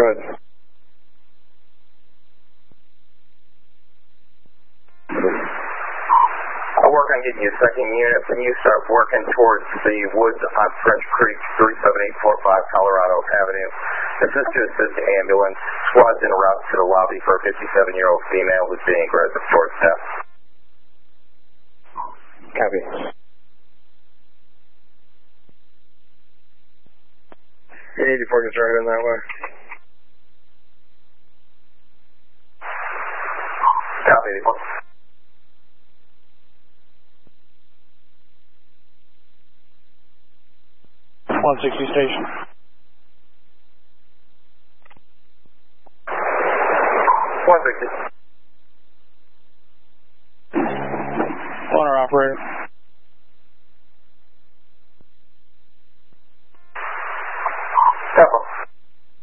ahead. I'll work on getting you a second unit. When you start working towards the woods on French Creek, 37845 Colorado Avenue, assist to assist ambulance. Squad's en route to the lobby for a 57-year-old female who's being aggressive towards staff. Copy. You need to focus right in that way. Copy. 160 station. Owner operator. Temple.